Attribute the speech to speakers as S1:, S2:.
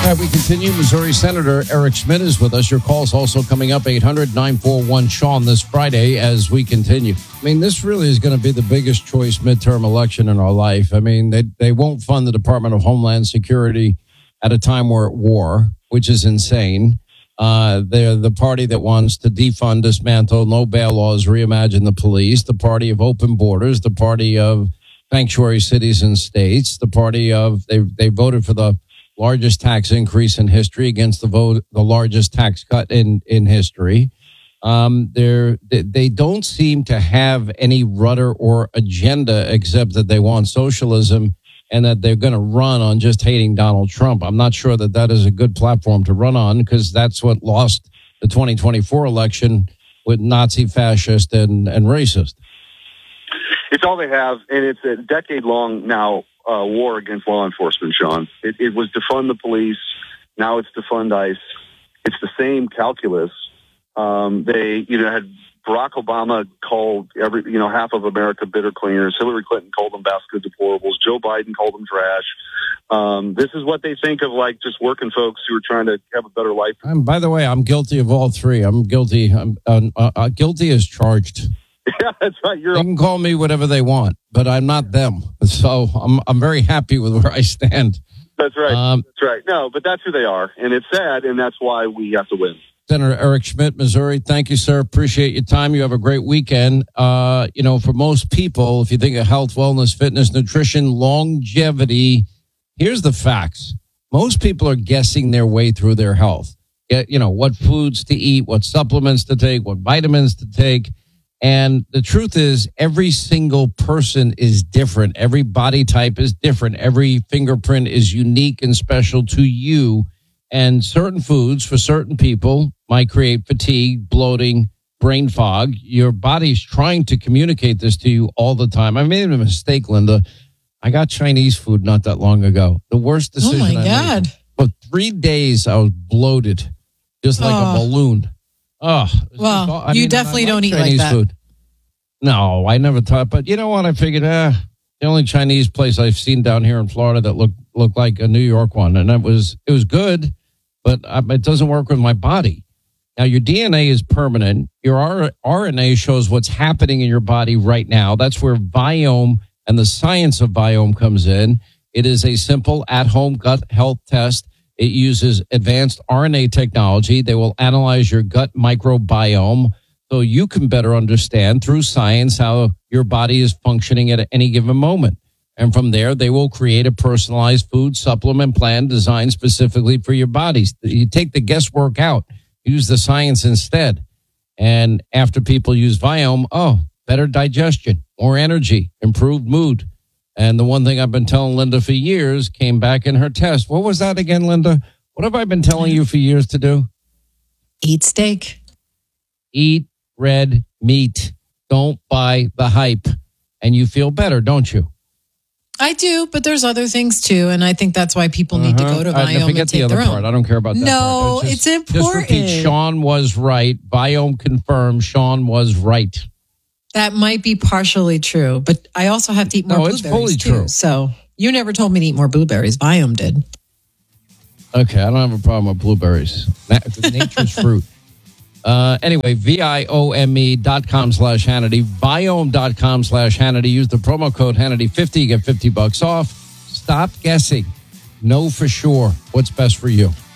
S1: All right, we continue. Missouri Senator Eric Schmitt is with us. Your call's also coming up, 800-941-SEAN this Friday as we continue. I mean, this really is going to be the biggest choice midterm election in our life. I mean, they won't fund the Department of Homeland Security at a time we're at war, which is insane. They're the party that wants to defund, dismantle, no bail laws, reimagine the police, the party of open borders, the party of sanctuary cities and states, the party of they voted for the largest tax increase in history against the largest tax cut in history. They don't seem to have any rudder or agenda except that they want socialism and that they're going to run on just hating Donald Trump. I'm not sure that is a good platform to run on because that's what lost the 2024 election with Nazi, fascist, and racist.
S2: It's all they have, and it's a decade-long now war against law enforcement, Sean. It was defund the police. Now it's defund ICE. It's the same calculus. They, had Barack Obama called half of America bitter cleaners. Hillary Clinton called them basket deplorables. Joe Biden called them trash. This is what they think of, like, just working folks who are trying to have a better life.
S1: By the way, I'm guilty of all three. I'm guilty. I'm guilty as charged.
S2: Yeah, that's right.
S1: They can call me whatever they want, but I'm not them. So I'm very happy with where I stand.
S2: That's right. That's right. No, but that's who they are, and it's sad, and that's why we have to win.
S1: Senator Eric Schmitt, Missouri. Thank you, sir. Appreciate your time. You have a great weekend. For most people, if you think of health, wellness, fitness, nutrition, longevity, here's the facts. Most people are guessing their way through their health. What foods to eat, what supplements to take, what vitamins to take. And the truth is, every single person is different. Every body type is different. Every fingerprint is unique and special to you. And certain foods for certain people might create fatigue, bloating, brain fog. Your body's trying to communicate this to you all the time. I made a mistake, Linda. I got Chinese food not that long ago. The worst decision I made. Oh, my God. For 3 days, I was bloated, just like a balloon. Oh,
S3: well, you definitely don't eat
S1: Chinese
S3: like that.
S1: Food. No, I never thought. But you know what? I figured, the only Chinese place I've seen down here in Florida that looked like a New York one, and it was good, but it doesn't work with my body. Now, your DNA is permanent. Your RNA shows what's happening in your body right now. That's where Viome and the science of Viome comes in. It is a simple at-home gut health test. It uses advanced RNA technology. They will analyze your gut microbiome so you can better understand through science how your body is functioning at any given moment. And from there, they will create a personalized food supplement plan designed specifically for your bodies. You take the guesswork out, use the science instead. And after people use Viome, better digestion, more energy, improved mood. And the one thing I've been telling Linda for years came back in her test. What was that again, Linda? What have I been telling you for years to do?
S3: Eat steak.
S1: Eat red meat. Don't buy the hype. And you feel better, don't you?
S3: I do, but there's other things too. And I think that's why people need to go to Viome and take their own.
S1: I don't care about that part.
S3: No, it's important.
S1: Just repeat, Sean was right. Viome confirmed Sean was right.
S3: That might be partially true, but I also have to eat more blueberries
S1: it's fully
S3: too.
S1: true.
S3: So you never told me to eat more blueberries. Viome did.
S1: Okay, I don't have a problem with blueberries. Nature's fruit. Anyway, Viome.com/Hannity, Viome.com/Hannity. Use the promo code Hannity50. You get $50 off. Stop guessing. Know for sure what's best for you.